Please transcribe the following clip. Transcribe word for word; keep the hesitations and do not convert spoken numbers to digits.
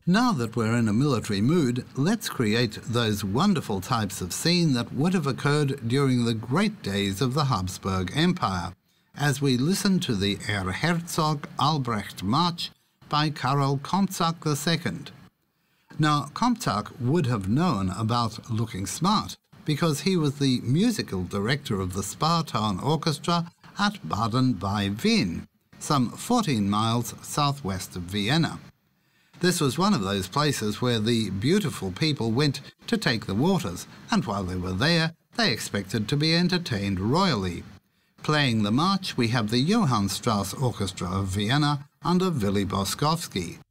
Now that we're in a military mood, let's create those wonderful types of scene that would have occurred during the great days of the Habsburg Empire, as we listen to the Erzherzog Albrecht March by Karel Kompczak the Second. Now, Kompczak would have known about looking smart, because he was the musical director of the Spartan Orchestra at Baden bei Wien, some fourteen miles southwest of Vienna. This was one of those places where the beautiful people went to take the waters, and while they were there, they expected to be entertained royally. Playing the march, we have the Johann Strauss Orchestra of Vienna under Willy Boskowski.